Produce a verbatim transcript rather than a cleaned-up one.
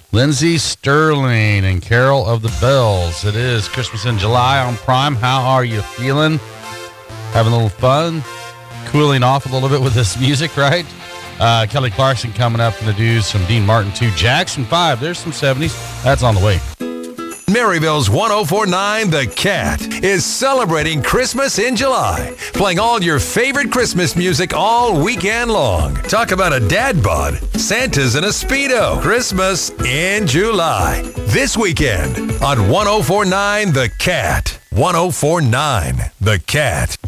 Lindsey Sterling and Carol of the Bells. It is Christmas in July on Prime. How are you feeling? Having a little fun? Cooling off a little bit with this music, right? Uh, Kelly Clarkson coming up. Going to do some Dean Martin two. Jackson five. There's some seventies. That's on the way. Maryville's one oh four point nine The Cat is celebrating Christmas in July, playing all your favorite Christmas music all weekend long. Talk about a dad bod. Santa's in a Speedo. Christmas in July. This weekend on one oh four point nine The Cat. one oh four point nine The Cat.